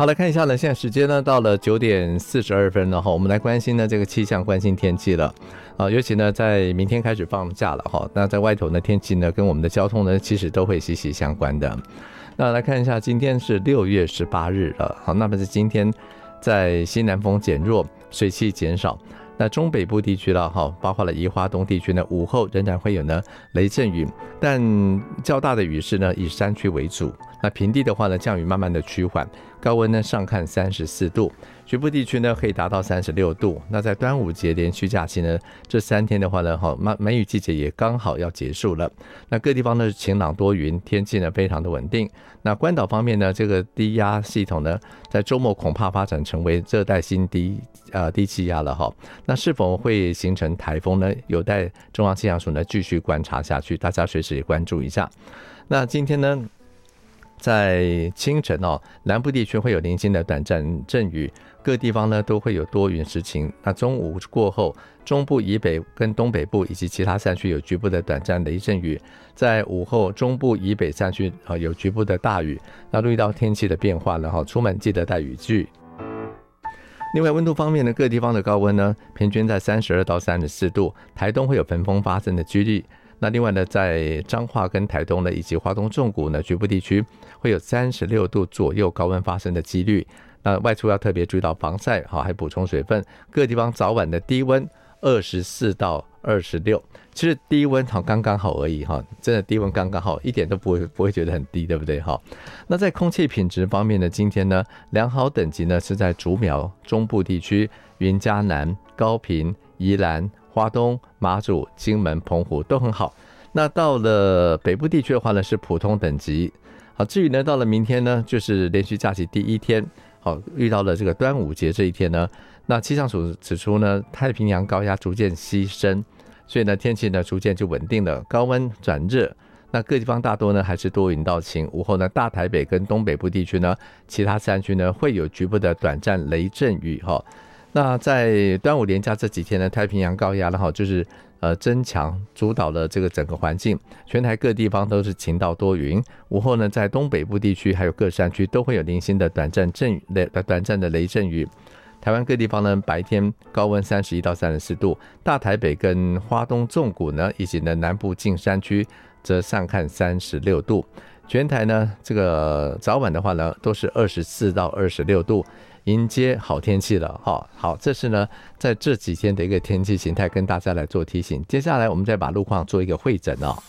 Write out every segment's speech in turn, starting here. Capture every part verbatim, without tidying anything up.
好，来看一下呢，现在时间呢到了九点四十二分了哈，我们来关心呢这个气象，关心天气了啊，尤其呢在明天开始放假了哈，那在外头呢天气呢跟我们的交通呢其实都会息息相关的。那来看一下，今天是六月十八日了，好，那么是今天在西南风减弱，水汽减少。那中北部地区了哈，包括了宜花东地区呢，午后仍然会有呢雷阵雨，但较大的雨势呢以山区为主。那平地的话呢，降雨慢慢的趋缓，高温呢上看三十四度，局部地区呢可以达到三十六度。那在端午节连续假期呢，这三天的话呢，哈梅雨季节也刚好要结束了。那各地方呢晴朗多云，天气呢非常的稳定。那关岛方面呢，这个低压系统呢，在周末恐怕发展成为热带性低呃低气压了哈。那是否会形成台风呢？有待中央气象署呢继续观察下去，大家随时也关注一下。那今天呢，在清晨哦，南部地区会有零星的短暂阵雨，各地方呢都会有多云时晴。那中午过后，中部以北跟东北部以及其他山区有局部的短暂雷阵雨，在午后中部以北山区有局部的大雨。那注意到天气的变化了，出门记得带雨具。另外温度方面呢，各地方的高温呢平均在三十二到三十四度，台东会有焚风发生的几率。那另外呢，在彰化跟台东呢，以及花东纵谷呢，局部地区会有三十六度左右高温发生的几率。那外出要特别注意到防晒，好，还补充水分。各地方早晚的低温二十四到二十六，其实低温好刚刚好而已哈，真的低温刚刚好，一点都不会不会觉得很低，对不对哈？那在空气品质方面呢，今天呢，良好等级呢是在竹苗、中部地区、云嘉南、高屏、宜兰、花东、马祖、金门、澎湖都很好。那到了北部地区的话呢，是普通等级。好，至于呢，到了明天呢，就是连续假期第一天，好，遇到了这个端午节这一天呢，那气象署指出呢，太平洋高压逐渐西伸，所以呢，天气呢逐渐就稳定了，高温转热。那各地方大多呢还是多云到晴，午后呢，大台北跟东北部地区呢，其他山区呢会有局部的短暂雷阵雨哈。那在端午连假这几天呢，太平洋高压呢就是呃增强主导了这个整个环境，全台各地方都是晴到多云。午后呢，在东北部地区还有各山区都会有零星的短暂阵雨、短暂的雷阵雨。台湾各地方呢，白天高温三十一到三十四度，大台北跟花东纵谷呢，以及呢南部近山区则上看三十六度。全台呢，这个早晚的话呢，都是二十四到二十六度。迎接好天气了哈，好，这是呢在这几天的一个天气形态，跟大家来做提醒。接下来我们再把路况做一个汇整哦。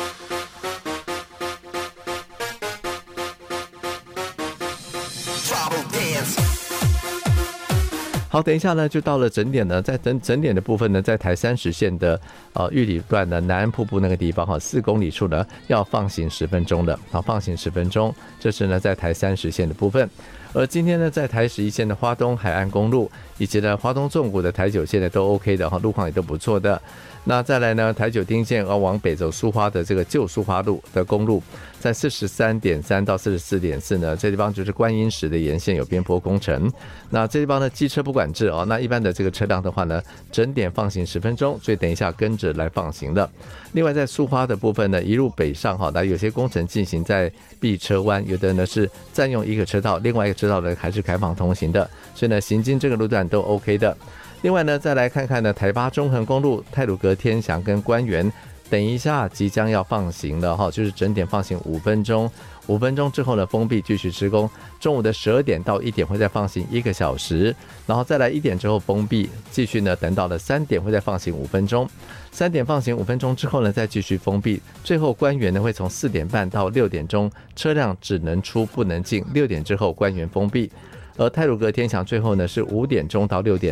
好，等一下呢，就到了整点呢，在整整点的部分呢，在台三十线的呃玉里段的南安瀑布那个地方哈，四公里处呢要放行十分钟的，好，放行十分钟，这是呢在台三十线的部分。而今天呢，在台十一线的花东海岸公路以及呢花东纵谷的台九线呢都 OK 的哈，路况也都不错的。那再来呢，台九丁线要往北走苏花的这个旧苏花路的公路，在四十三点三到四十四点四呢，这地方就是观音石的沿线有边坡工程。那这地方呢，机车不管制哦，那一般的这个车辆的话呢，整点放行十分钟，所以等一下跟着来放行的。另外在苏花的部分呢，一路北上哈，那有些工程进行在避车湾，有的呢是占用一个车道，另外一个车道呢还是开放通行的，所以呢行经这个路段都 OK 的。另外呢，再来看看呢，台八中横公路太鲁阁天祥跟官园，等一下即将要放行了哈，就是整点放行五分钟，五分钟之后呢封闭继续施工，中午的十二点到一点会再放行一个小时，然后再来一点之后封闭，继续呢等到了三点会再放行五分钟，三点放行五分钟之后呢再继续封闭，最后官园呢会从四点半到六点钟，车辆只能出不能进，六点之后官园封闭。而太鲁阁天祥最后呢是五点钟到六点。